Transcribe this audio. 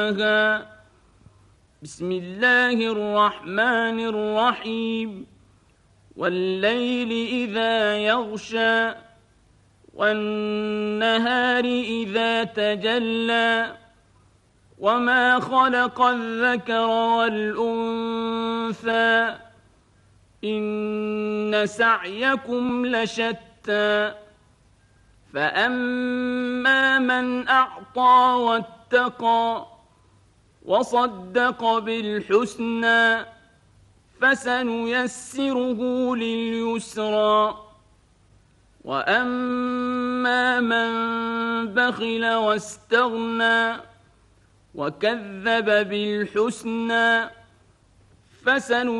بسم الله الرحمن الرحيم والليل إذا يغشى والنهار إذا تجلى وما خلق الذكر والأنثى إن سعيكم لشتى فأما من أعطى واتقى وصدق بالحسنى فسنيسره لليسرى وأما من بخل واستغنى وكذب بالحسنى